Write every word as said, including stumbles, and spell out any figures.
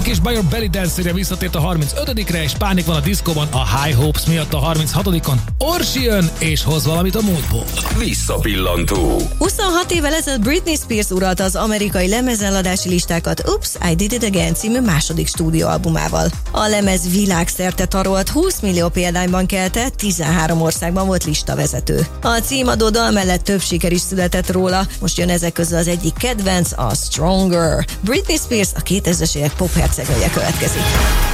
Rock és By Your Belly Dance-re visszatért a harmincötödikre, és pánik van a diszkóban a High Hopes miatt a harminchatodikon. Orsi jön, és hoz valamit a múltból. Visszapillantó. huszonhat évvel ezelőtt Britney Spears uralta az amerikai lemezeladási listákat Oops, I Did It Again című második stúdióalbumával. A lemez világszerte tarolt húsz millió példányban kelte, tizenhárom országban volt listavezető. A címadó dal mellett több siker is született róla, most jön ezek közül az egyik kedvenc, a Stronger. Britney Spears a kétezres évek pop hercegnője következik.